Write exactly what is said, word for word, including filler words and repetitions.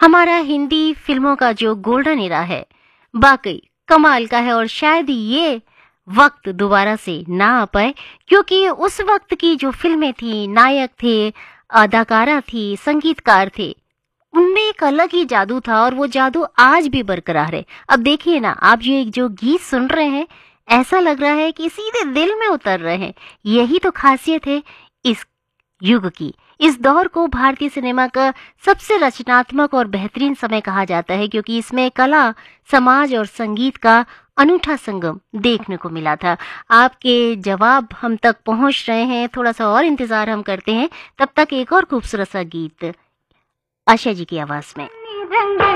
हमारा हिंदी फिल्मों का जो गोल्डन एरा है वाकई कमाल का है और शायद ये वक्त दोबारा से ना आ पाए, क्योंकि उस वक्त की जो फिल्में थी, नायक थे, अदाकारा थी, संगीतकार थे, उनमें एक अलग ही जादू था और वो जादू आज भी बरकरार है। अब देखिए ना, आप ये जो गीत सुन रहे हैं, ऐसा लग रहा है कि सीधे दिल में उतर रहे हैं। यही तो खासियत है इस युग की। इस दौर को भारतीय सिनेमा का सबसे रचनात्मक और बेहतरीन समय कहा जाता है, क्योंकि इसमें कला, समाज और संगीत का अनूठा संगम देखने को मिला था। आपके जवाब हम तक पहुंच रहे हैं, थोड़ा सा और इंतजार हम करते हैं। तब तक एक और खूबसूरत सा गीत आशा जी की आवाज में।